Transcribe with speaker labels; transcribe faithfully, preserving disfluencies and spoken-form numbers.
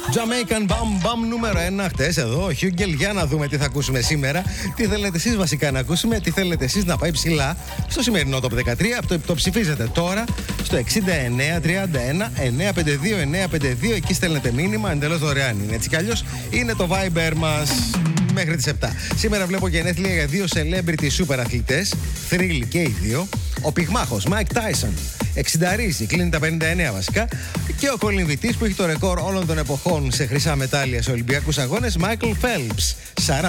Speaker 1: Jamaican Bam Bam νούμερο ένα χτες εδώ. Χιούγκελ, για να δούμε τι θα ακούσουμε σήμερα. Τι θέλετε εσείς βασικά να ακούσουμε, τι θέλετε εσείς να πάει ψηλά στο σημερινό Top δεκατρία. Το, το ψηφίζετε τώρα στο εξήντα εννέα τριάντα ένα εννιακόσια πενήντα δύο εννιακόσια πενήντα δύο. Εκεί στέλνετε μήνυμα, εντελώς δωρεάν είναι. Έτσι κι αλλιώς είναι το Viber μας μέχρι τις επτά. Σήμερα βλέπω γενέθλια για δύο celebrity super αθλητές. Thrill και οι δύο. Ο πυγμάχος Mike Tyson εξινταρίζει, κλείνει τα πενήντα εννέα βασικά. Και ο κολυμβητής που έχει το ρεκόρ όλων των εποχών σε χρυσά μετάλλια σε Ολυμπιακούς Αγώνες, Michael Phelps.